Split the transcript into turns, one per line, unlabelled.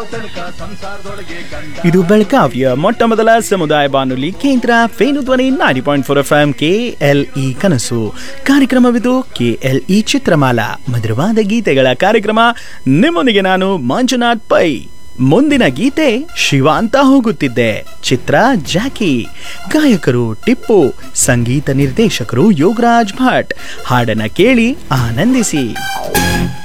ಇದು ಬೆಳಗಾವಿಯ ಮೊಟ್ಟ ಮೊದಲ ಸಮುದಾಯ ಬಾನುಲಿ ಕೇಂದ್ರ ವೇಣುಧ್ವನಿ 90.4 FM KLE ಕನಸು. ಕಾರ್ಯಕ್ರಮವಿದು KLE ಚಿತ್ರಮಾಲಾ, ಮಧುರವಾದ ಗೀತೆಗಳ ಕಾರ್ಯಕ್ರಮ. ನಿಮ್ಮೊಂದಿಗೆ ನಾನು ಮಂಜುನಾಥ್ ಪೈ. ಮುಂದಿನ ಗೀತೆ ಶಿವ ಅಂತ ಹೋಗುತ್ತಿದ್ದೆ, ಚಿತ್ರ ಜಾಕಿ. ಗಾಯಕರು ಟಿಪ್ಪು, ಸಂಗೀತ ನಿರ್ದೇಶಕರು ಯೋಗರಾಜ್ ಭಟ್. ಹಾಡನ್ನ ಕೇಳಿ ಆನಂದಿಸಿ.